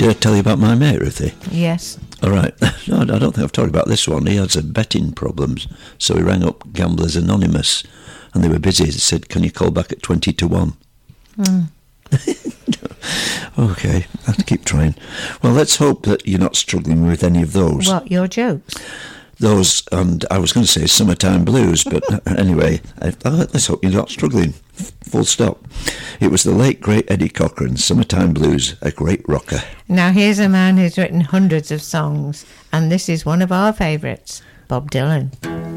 Did I tell you about my mate, Ruthie? Yes. All right. No, I don't think I've talked about this one. He had some betting problems, so he rang up Gamblers Anonymous, and they were busy. They said, "Can you call back at 20 to 1?" Okay, I have to keep trying. Well, let's hope that you're not struggling with any of those. What, your jokes? Those, and I was going to say Summertime Blues, but anyway, let's hope you're not struggling. Full stop. It was the late, great Eddie Cochran, Summertime Blues, a great rocker. Now, here's a man who's written hundreds of songs, and this is one of our favourites, Bob Dylan.